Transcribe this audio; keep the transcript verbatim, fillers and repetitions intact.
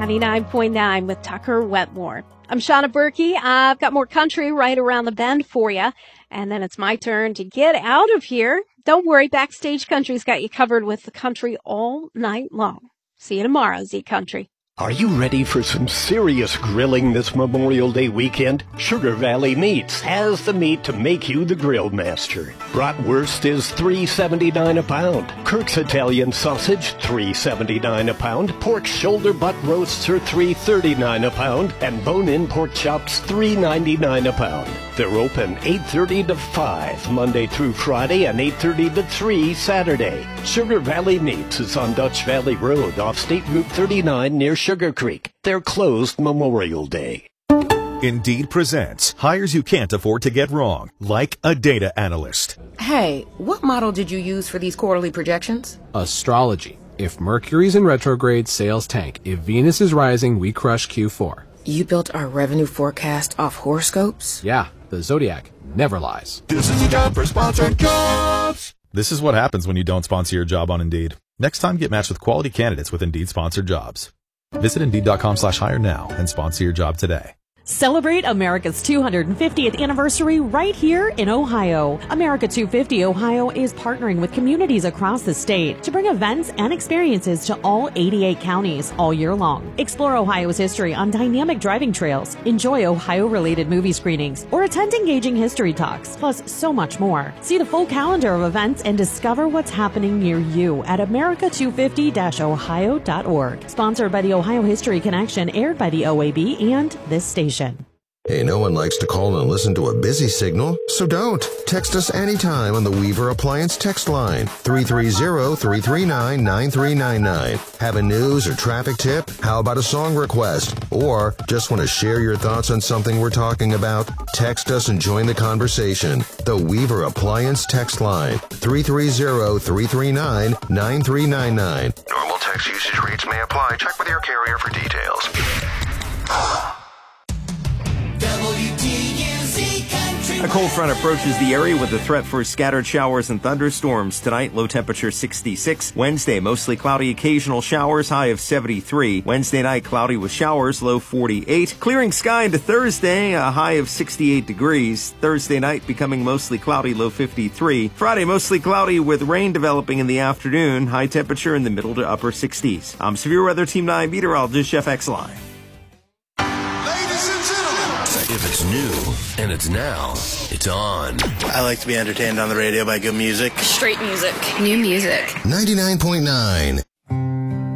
ninety-nine point nine with Tucker Wetmore. I'm Shauna Berkey. I've got more country right around the bend for you. And then it's my turn to get out of here. Don't worry, Backstage Country's got you covered with the country all night long. See you tomorrow, Z Country. Are you ready for some serious grilling this Memorial Day weekend? Sugar Valley Meats has the meat to make you the grill master. Bratwurst is three seventy-nine a pound. Kirk's Italian sausage, three seventy-nine a pound. Pork shoulder butt roasts are three thirty-nine a pound. And bone-in pork chops, three ninety-nine a pound. They're open eight thirty to five Monday through Friday and eight thirty to three Saturday. Sugar Valley Meats is on Dutch Valley Road off State Route thirty-nine near Sugar Creek. They're closed Memorial Day. Indeed presents hires you can't afford to get wrong, like a data analyst. Hey, what model did you use for these quarterly projections? Astrology. If Mercury's in retrograde, sales tank. If Venus is rising, we crush Q four. You built our revenue forecast off horoscopes? Yeah, the Zodiac never lies. This is a job for sponsored jobs. This is what happens when you don't sponsor your job on Indeed. Next time, get matched with quality candidates with Indeed sponsored jobs. Visit Indeed.com slash hire now and sponsor your job today. Celebrate America's two hundred fiftieth anniversary right here in Ohio. America two fifty Ohio is partnering with communities across the state to bring events and experiences to all eighty-eight counties all year long. Explore Ohio's history on dynamic driving trails, enjoy Ohio-related movie screenings, or attend engaging history talks, plus so much more. See the full calendar of events and discover what's happening near you at America two fifty dash ohio dot org. Sponsored by the Ohio History Connection, aired by the O A B and this station. Hey, no one likes to call and listen to a busy signal, so don't. Text us anytime on the Weaver Appliance text line, three three zero, three three nine, nine three nine nine. Have a news or traffic tip? How about a song request? Or just want to share your thoughts on something we're talking about? Text us and join the conversation. The Weaver Appliance text line, three three zero, three three nine, nine three nine nine. Normal text usage rates may apply. Check with your carrier for details. A cold front approaches the area with a threat for scattered showers and thunderstorms. Tonight, low temperature sixty-six. Wednesday, mostly cloudy, occasional showers, high of seventy-three. Wednesday night, cloudy with showers, low forty-eight. Clearing sky into Thursday, a high of sixty-eight degrees. Thursday night, becoming mostly cloudy, low fifty-three. Friday, mostly cloudy with rain developing in the afternoon, high temperature in the middle to upper sixties. I'm Severe Weather Team nine meteorologist Jeff Exline. If it's new and it's now, it's on. I like to be entertained on the radio by good music. Straight music. New music. ninety-nine point nine